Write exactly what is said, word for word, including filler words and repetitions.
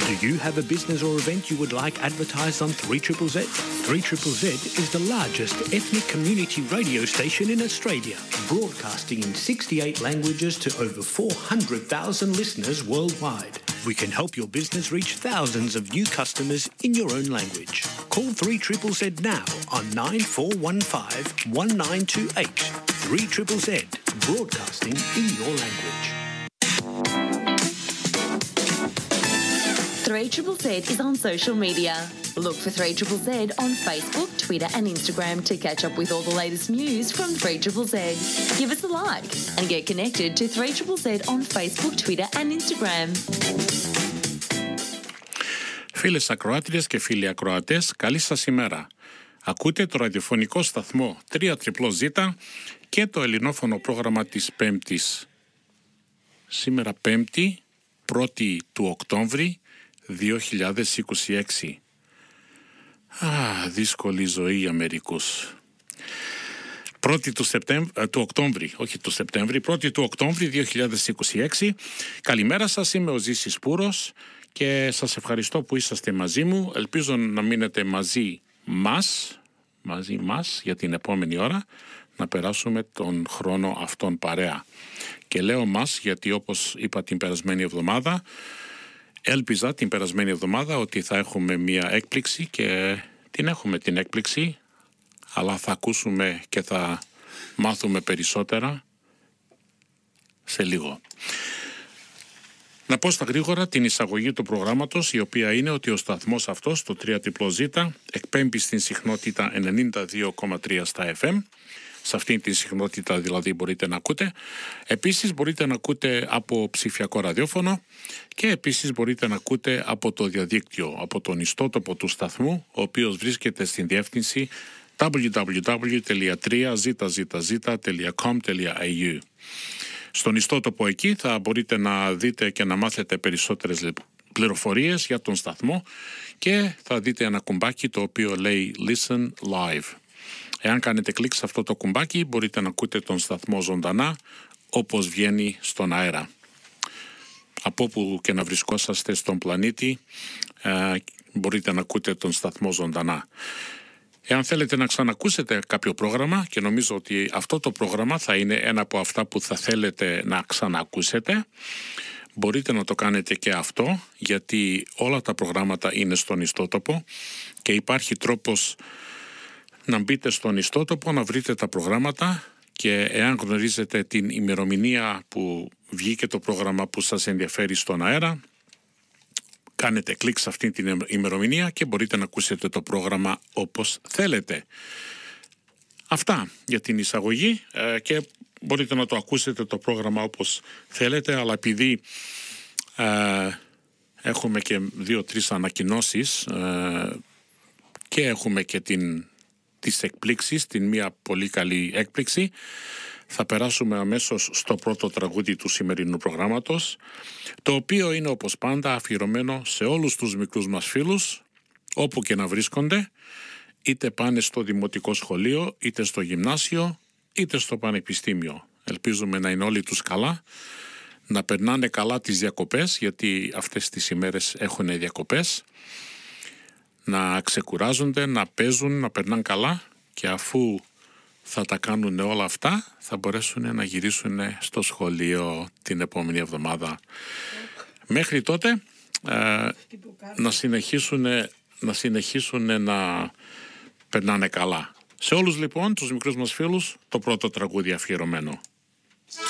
Do you have a business or event you would like advertised on three Z Z Z? three Z Z Z is the largest ethnic community radio station in Australia, broadcasting in sixty-eight languages to over four hundred thousand listeners worldwide. We can help your business reach thousands of new customers in your own language. Call three Z Z Z now on nine four one five, one nine two eight. three Z Z Z, broadcasting in your language. three Z Z Z is on social media. Look for three Z Z Z on Facebook, Twitter and Instagram to catch up with all the latest news from three Z Z Z. Give us a like and get connected to three Z Z Z on Facebook, Twitter and Instagram. Φίλες ακροάτριες και φίλοι ακροατές, καλή σας ημέρα. Ακούτε το ραδιοφωνικό σταθμό τρία ζ ζ και το ελληνόφωνο πρόγραμμα της Πέμπτης. Σήμερα Πέμπτη, πρώτη του Οκτώβρη δύο χιλιάδες είκοσι έξι. Α, δύσκολη ζωή για μερικούς. Πρώτη του, Σεπτέμβρη, του Οκτώβρη, όχι του Σεπτέμβρη, πρώτη του Οκτώβρη δύο χιλιάδες είκοσι έξι. Καλημέρα σας, είμαι ο Ζήσης Πούρος και σας ευχαριστώ που είσαστε μαζί μου. Ελπίζω να μείνετε μαζί μας, μαζί μας για την επόμενη ώρα, να περάσουμε τον χρόνο αυτόν παρέα. Και λέω μας γιατί, όπως είπα την περασμένη εβδομάδα, έλπιζα την περασμένη εβδομάδα ότι θα έχουμε μία έκπληξη και την έχουμε την έκπληξη, αλλά θα ακούσουμε και θα μάθουμε περισσότερα σε λίγο. Να πω στα γρήγορα την εισαγωγή του προγράμματος, η οποία είναι ότι ο σταθμός αυτός, το τρία ζ ζ, εκπέμπει στην συχνότητα ενενήντα δύο κόμμα τρία στα εφ εμ. Σε αυτήν την συχνότητα δηλαδή μπορείτε να ακούτε. Επίσης μπορείτε να ακούτε από ψηφιακό ραδιόφωνο και επίσης μπορείτε να ακούτε από το διαδίκτυο, από τον ιστότοπο του σταθμού, ο οποίος βρίσκεται στην διεύθυνση double-u double-u double-u τελεία τρία ζ ζ ζ τελεία com τελεία έι γιου. Στον ιστότοπο εκεί θα μπορείτε να δείτε και να μάθετε περισσότερες πληροφορίες για τον σταθμό και θα δείτε ένα κουμπάκι το οποίο λέει Listen Live. Εάν κάνετε κλικ σε αυτό το κουμπάκι μπορείτε να ακούτε τον σταθμό ζωντανά όπως βγαίνει στον αέρα. Από όπου και να βρισκόσαστε στον πλανήτη ε, μπορείτε να ακούτε τον σταθμό ζωντανά. Εάν θέλετε να ξανακούσετε κάποιο πρόγραμμα, και νομίζω ότι αυτό το πρόγραμμα θα είναι ένα από αυτά που θα θέλετε να ξανακούσετε, μπορείτε να το κάνετε και αυτό, γιατί όλα τα προγράμματα είναι στον ιστότοπο και υπάρχει τρόπος να μπείτε στον ιστότοπο, να βρείτε τα προγράμματα και εάν γνωρίζετε την ημερομηνία που βγήκε το πρόγραμμα που σας ενδιαφέρει στον αέρα, κάνετε κλικ σε αυτήν την ημερομηνία και μπορείτε να ακούσετε το πρόγραμμα όπως θέλετε. Αυτά για την εισαγωγή ε, και μπορείτε να το ακούσετε το πρόγραμμα όπως θέλετε, αλλά επειδή ε, έχουμε και δύο-τρεις ανακοινώσεις ε, και έχουμε και την, τις εκπλήξεις, την μία πολύ καλή έκπληξη, θα περάσουμε αμέσως στο πρώτο τραγούδι του σημερινού προγράμματος, το οποίο είναι όπως πάντα αφιερωμένο σε όλους τους μικρούς μας φίλους, όπου και να βρίσκονται, είτε πάνε στο δημοτικό σχολείο, είτε στο γυμνάσιο, είτε στο πανεπιστήμιο. Ελπίζουμε να είναι όλοι τους καλά, να περνάνε καλά τις διακοπές, γιατί αυτές τις ημέρες έχουν διακοπές, να ξεκουράζονται, να παίζουν, να περνάνε καλά και αφού θα τα κάνουν όλα αυτά, θα μπορέσουν να γυρίσουν στο σχολείο την επόμενη εβδομάδα. Μέχρι τότε ε, να συνεχίσουν, να συνεχίσουν να περνάνε καλά. Σε όλους λοιπόν τους μικρούς μας φίλους το πρώτο τραγούδι αφιερωμένο.